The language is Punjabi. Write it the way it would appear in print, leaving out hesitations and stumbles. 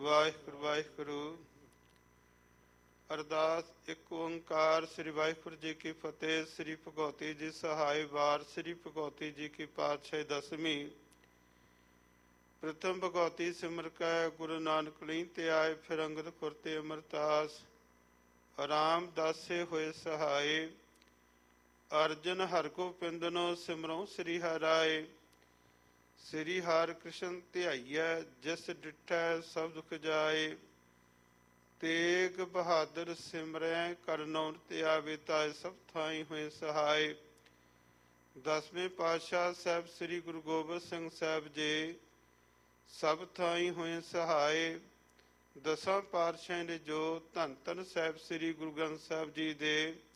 ਵਾਹਿਗੁਰੂ ਵਾਹਿਗੁਰੂ। ਅਰਦਾਸ। ਇੱਕ ਓੰਕਾਰ। ਸ੍ਰੀ ਵਾਹਿਗੁਰੂ ਜੀ ਕੀ ਫਤਿਹ। ਸ੍ਰੀ ਭਗਉਤੀ ਜੀ ਸਹਾਇ ਵਾਰ। ਸ੍ਰੀ ਭਗਉਤੀ ਜੀ ਕੀ ਪਾਤਸ਼ਾਹੀ ਦਸਵੀਂ। ਪ੍ਰਥਮ ਭਗਉਤੀ ਸਿਮਰ ਕੈ ਗੁਰੂ ਨਾਨਕ ਲਈ ਤੇ ਆਏ। ਫਿਰ ਅੰਗਦ ਖੁਰ ਤੇ ਅਮਰਦਾਸ ਰਾਮ ਦਾਸੇ ਹੋਏ ਸਹਾਏ। ਅਰਜਨ ਹਰਿ ਗੋਬਿੰਦਨੋ ਸਿਮਰੋ ਸ੍ਰੀ ਹਰਿ। ਸ੍ਰੀ ਹਰਿ ਕ੍ਰਿਸ਼ਨ ਧਿਆਈਐ ਜਿਸ ਡਿਠੈ ਸਭ ਦੁਖ ਜਾਏ। ਤੇਗ ਬਹਾਦਰ ਸਿਮਰੈ ਕਰਨੌ ਤੇ ਆਵੇ ਤਾਏ ਸਭ ਥਾਈ ਹੋਏ ਸਹਾਏ। ਦਸਵੇਂ ਪਾਤਸ਼ਾਹ ਸਾਹਿਬ ਸ੍ਰੀ ਗੁਰੂ ਗੋਬਿੰਦ ਸਿੰਘ ਸਾਹਿਬ ਜੀ ਸਭ ਥਾਈ ਹੋਏ ਸਹਾਏ। ਦਸਾਂ ਪਾਤਸ਼ਾਹਾਂ ਦੇ ਜੋ ਧੰਨ ਧੰਨ ਸਾਹਿਬ ਸ੍ਰੀ ਗੁਰੂ ਗ੍ਰੰਥ ਸਾਹਿਬ ਜੀ ਦੇ